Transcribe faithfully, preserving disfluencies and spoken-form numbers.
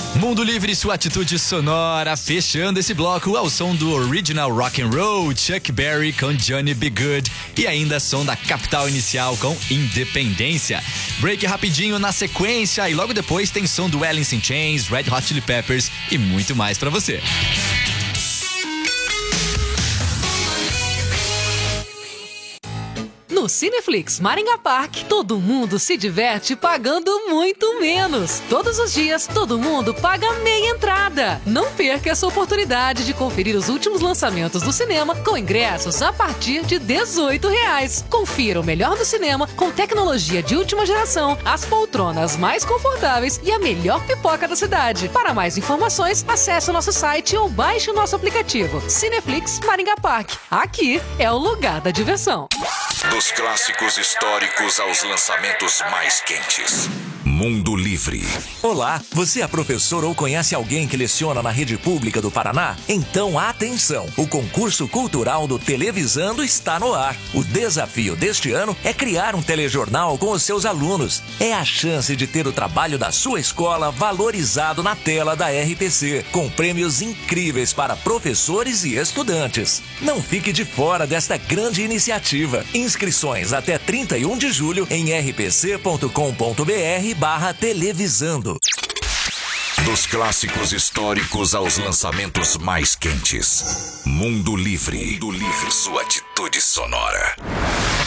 Mundo Livre, sua atitude sonora, fechando esse bloco ao som do Original Rock and Roll, Chuck Berry com Johnny B. Good e ainda som da Capital Inicial com Independência. Break rapidinho na sequência e logo depois tem som do Alice in Chains, Red Hot Chili Peppers e muito mais pra você. No Cineflix Maringá Park, todo mundo se diverte pagando muito menos. Todos os dias, todo mundo paga meia entrada. Não perca essa oportunidade de conferir os últimos lançamentos do cinema com ingressos a partir de dezoito reais. Confira o melhor do cinema com tecnologia de última geração, as poltronas mais confortáveis e a melhor pipoca da cidade. Para mais informações, acesse o nosso site ou baixe o nosso aplicativo. Cineflix Maringá Park. Aqui é o lugar da diversão. Dos clássicos históricos aos lançamentos mais quentes. Mundo Livre. Olá, você é professor ou conhece alguém que leciona na rede pública do Paraná? Então atenção, o concurso cultural do Televisando está no ar. O desafio deste ano é criar um telejornal com os seus alunos. É a chance de ter o trabalho da sua escola valorizado na tela da R T C, com prêmios incríveis para professores e estudantes. Não fique de fora desta grande iniciativa. Inscrições até trinta e um de julho em r p c ponto com ponto b r barra televisando. Dos clássicos históricos aos lançamentos mais quentes. Mundo Livre. Mundo Livre, sua atitude sonora.